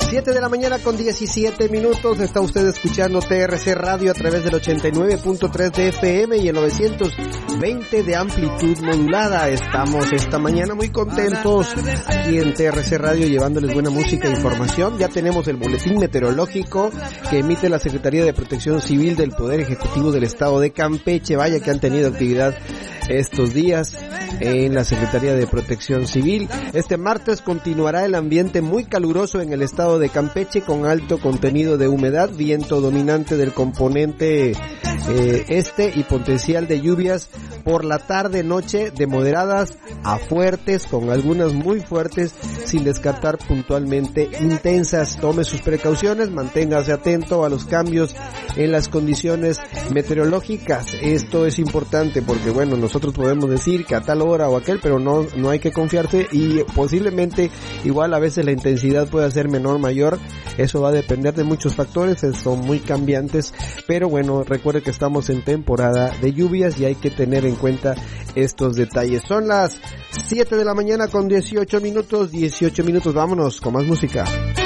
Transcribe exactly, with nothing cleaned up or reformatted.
siete de la mañana con diecisiete minutos. Está usted escuchando T R C Radio a través del ochenta y nueve punto tres de F M y el novecientos veinte de amplitud modulada. Estamos esta mañana muy contentos aquí en T R C Radio llevándoles buena música e información. Ya tenemos el boletín meteorológico que emite la Secretaría de Protección Civil del Poder Ejecutivo del Estado de Campeche. Vaya que han tenido actividad estos días en la Secretaría de Protección Civil. Este martes continuará el ambiente muy caluroso en el estado de Campeche con alto contenido de humedad, viento dominante del componente eh, este y potencial de lluvias por la tarde noche de moderadas a fuertes, con algunas muy fuertes, sin descartar puntualmente intensas. Tome sus precauciones, manténgase atento a los cambios en las condiciones meteorológicas. Esto es importante porque, bueno, nosotros podemos decir que a tal hora o aquel, pero no no hay que confiarse y posiblemente igual a veces la intensidad puede ser menor, mayor. Eso va a depender de muchos factores, son muy cambiantes, pero bueno, recuerde que estamos en temporada de lluvias y hay que tener en cuenta estos detalles. Son las siete de la mañana con dieciocho minutos, dieciocho minutos, vámonos con más música.